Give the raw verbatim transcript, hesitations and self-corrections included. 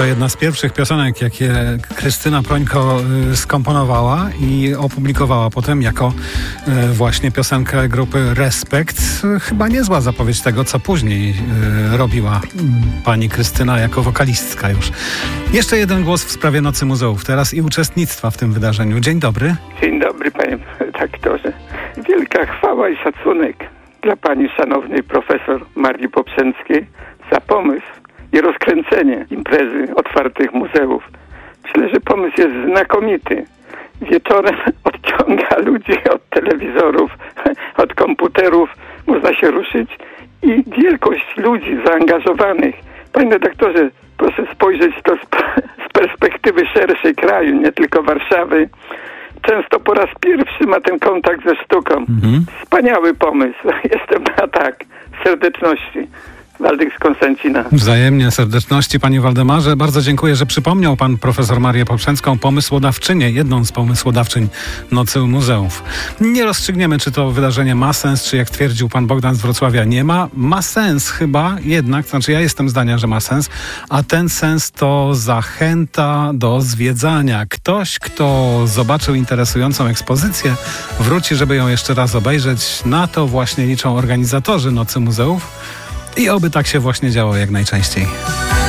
To jedna z pierwszych piosenek, jakie Krystyna Prońko skomponowała i opublikowała potem jako właśnie piosenkę grupy Respekt. Chyba niezła zapowiedź tego, co później robiła pani Krystyna jako wokalistka już. Jeszcze jeden głos w sprawie Nocy Muzeów teraz i uczestnictwa w tym wydarzeniu. Dzień dobry. Dzień dobry, panie redaktorze. Wielka chwała i szacunek dla pani szanownej profesor Marii Poprzęckiej za pomysł i rozkręcenie imprezy otwartych muzeów. Myślę, że pomysł jest znakomity. Wieczorem odciąga ludzi od telewizorów, od komputerów. Można się ruszyć i wielkość ludzi zaangażowanych. Panie redaktorze, proszę spojrzeć to z perspektywy szerszej kraju, nie tylko Warszawy. Często po raz pierwszy ma ten kontakt ze sztuką. Mhm. Wspaniały pomysł. Jestem na tak. Serdeczności. Waldek z Konstancina. Wzajemnie serdeczności, panie Waldemarze. Bardzo dziękuję, że przypomniał pan profesor Marię Poprzęcką, pomysłodawczynię, jedną z pomysłodawczyń Nocy Muzeów. Nie rozstrzygniemy, czy to wydarzenie ma sens, czy jak twierdził pan Bogdan z Wrocławia, nie ma. Ma sens chyba jednak, znaczy ja jestem zdania, że ma sens, a ten sens to zachęta do zwiedzania. Ktoś, kto zobaczył interesującą ekspozycję, wróci, żeby ją jeszcze raz obejrzeć. Na to właśnie liczą organizatorzy Nocy Muzeów. I oby tak się właśnie działo jak najczęściej.